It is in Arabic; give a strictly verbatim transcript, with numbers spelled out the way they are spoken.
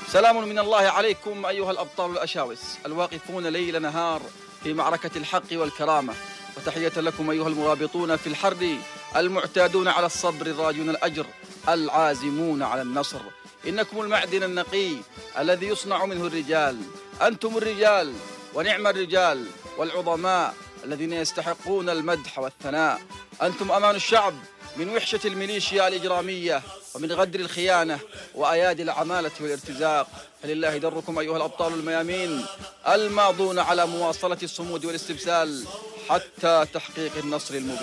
سلام من الله عليكم أيها الأبطال الأشاوس الواقفون ليل نهار في معركة الحق والكرامة، وتحية لكم أيها المرابطون في الحرب المعتادون على الصبر الراجون الأجر العازمون على النصر. إنكم المعدن النقي الذي يصنع منه الرجال، أنتم الرجال ونعم الرجال والعظماء الذين يستحقون المدح والثناء. أنتم أمان الشعب من وحشة الميليشيا الإجرامية ومن غدر الخيانة وأيادي العمالة والارتزاق. فلله دركم أيها الأبطال الميامين الماضون على مواصلة الصمود والاستبسال حتى تحقيق النصر المبين.